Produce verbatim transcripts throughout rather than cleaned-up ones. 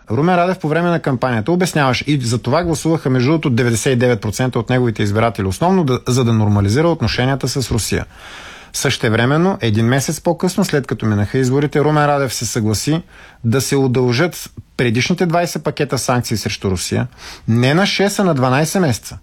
Румен Радев по време на кампанията обясняваше и за това гласуваха между другото деветдесет и девет процента от неговите избиратели, основно да, за да нормализира отношенията с Русия. Същевременно, един месец по-късно, след като минаха изборите, Румен Радев се съгласи да се удължат предишните двайсет пакета санкции срещу Русия не на шест, а на дванайсет месеца.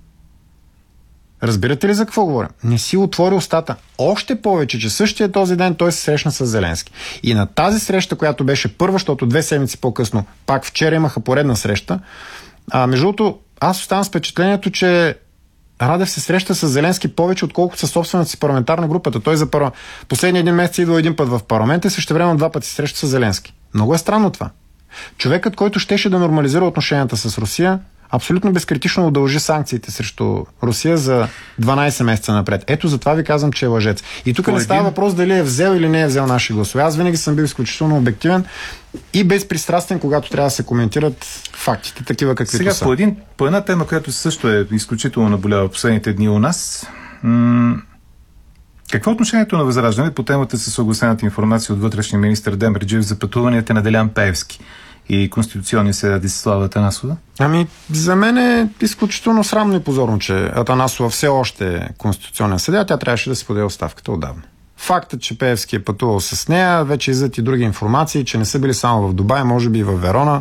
Разбирате ли за какво говоря? Не си отвори устата. Още повече, че същия този ден той се срещна с Зеленски. И на тази среща, която беше първа, защото две седмици по-късно, пак вчера имаха поредна среща, а между другото, аз оставам с впечатлението, че Радев се среща с Зеленски повече, отколкото със собствената си парламентарна групата. Той за първа... последния един месец идва един път в парламента и същевременно два пъти се среща с Зеленски. Много е странно това. Човекът, който щеше да нормализира отношенията с Русия, абсолютно безкритично удължи санкциите срещу Русия за дванайсет месеца напред. Ето затова ви казвам, че е лъжец. И тук не става един... въпрос дали е взел или не е взел наши гласове. Аз винаги съм бил изключително обективен и безпристрастен, когато трябва да се коментират фактите, такива каквито Сега, са. Сега по, един, по една тема, която също е изключително наболява последните дни у нас. М- какво е отношението на Възраждане по темата с огласената информация от вътрешния министър Демерджиев за пътуванията на Делян Пеевски и Конституционния съд Десислава Атанасова? Ами, за мен е изключително срамно и позорно, че Атанасова все още е конституционен съдия, тя трябваше да се подаде оставката отдавна. Фактът, че Пеевски е пътувал с нея, вече иззад и други информации, че не са били само в Дубай, може би и в Верона,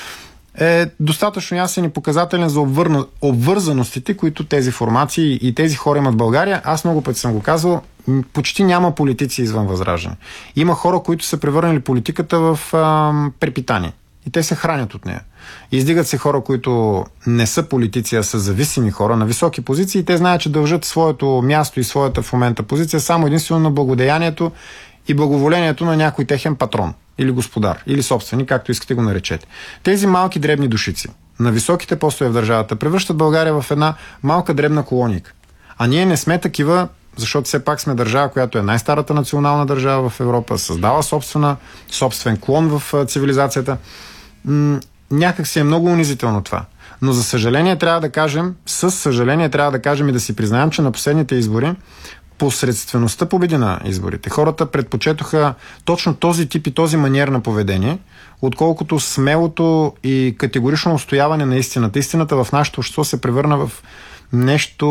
е достатъчно ясен и показателен за обвърна, обвързаностите, които тези формации и тези хора имат в България. Аз много пъти съм го казвал, почти няма политици извън Възраждане. Има хора, които са превърнали политиката в а, препитание. И те се хранят от нея. Издигат се хора, които не са политици, а са зависими хора на високи позиции и те знаят, че дължат своето място и своята в момента позиция само единствено на благодеянието и благоволението на някой техен патрон или господар, или собственик, както искате го наречете. Тези малки дребни душици на високите постове в държавата превръщат България в една малка дребна колоника. А ние не сме такива, защото все пак сме държава, която е най-старата национална държава в Европа, създава собствена, собствен клон в цивилизацията. М- някак си е много унизително това. Но за съжаление трябва да кажем, със съжаление трябва да кажем и да си признаем, че на последните избори посредствеността победи на изборите. Хората предпочетоха точно този тип и този маниер на поведение, отколкото смелото и категорично устояване на истината. Истината в нашето общество се превърна в нещо,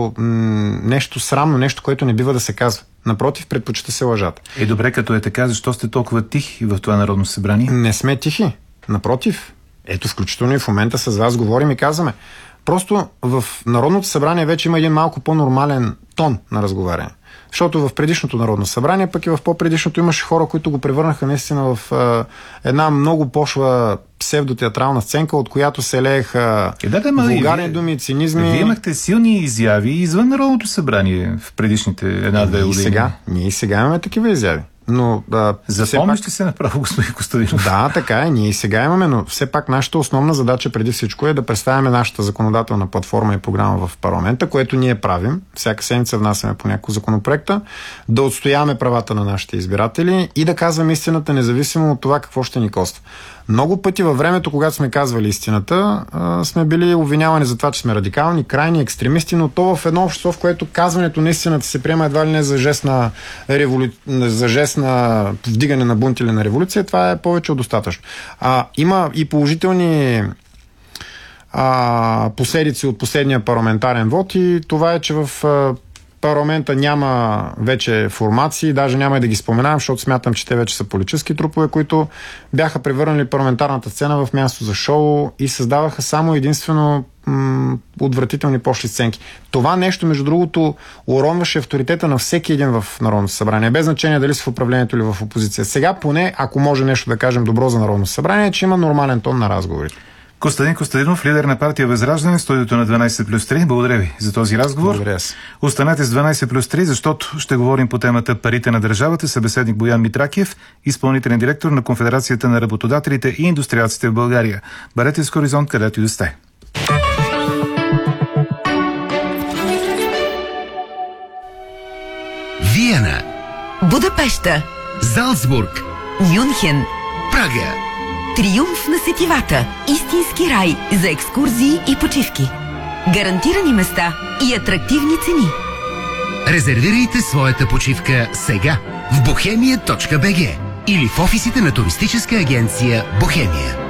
нещо срамно, нещо, което не бива да се казва. Напротив, предпочита се лъжата. Е, добре, като е така, защо сте толкова тихи в това Народно събрание? Не сме тихи. Напротив. Ето, включително и в момента с вас говорим и казваме. Просто в Народното събрание вече има един малко по-нормален тон на разговаряне. Защото в предишното Народно събрание, пък и в по-предишното имаше хора, които го превърнаха наистина в е, една много пошла псевдотеатрална сценка, от която се лееха е, да, да, вулгарни думи, цинизми. Вие имахте силни изяви извън Народното събрание в предишните една-две години. И сега, ние и сега имаме такива изяви. Но, да, запомниш ли се направо, господин Костадинов? Да, така е. Ние и сега имаме, но все пак нашата основна задача преди всичко е да представяме нашата законодателна платформа и програма в парламента, което ние правим. Всяка седмица внасяме по няколко законопроекта, да отстояваме правата на нашите избиратели и да казваме истината, независимо от това какво ще ни коства. Много пъти във времето, когато сме казвали истината, сме били обвинявани за това, че сме радикални, крайни, екстремисти, но то в едно общество, в което казването на истината се приема едва ли не за жест на, револю... за жест на вдигане на бунт или на революция, това е повече от достатъчно. А, има и положителни а, последици от последния парламентарен вод и това е, че в а, парламента няма вече формации, даже няма и да ги споменавам, защото смятам, че те вече са политически трупове, които бяха превърнали парламентарната сцена в място за шоу и създаваха само единствено м- отвратителни пошли сценки. Това нещо, между другото, уронваше авторитета на всеки един в Народното събрание, без значение дали са в управлението или в опозиция. Сега поне, ако може нещо да кажем добро за Народното събрание, че има нормален тон на разговорите. Костадин Костадинов, лидер на партия Възраждане, студиото на дванайсет плюс три. Благодаря ви за този разговор. Благодаря. Останете с дванайсет плюс три, защото ще говорим по темата парите на държавата. Събеседник Боян Митракиев, изпълнителен директор на Конфедерацията на работодателите и индустриалците в България. Бъдете с Хоризонт, където и да сте. Виена, Будапеща, Залцбург, Мюнхен, Прага. Триумф на сетивата. Истински рай за екскурзии и почивки. Гарантирани места и атрактивни цени. Резервирайте своята почивка сега в бохемия точка би джи или в офисите на туристическа агенция Бохемия.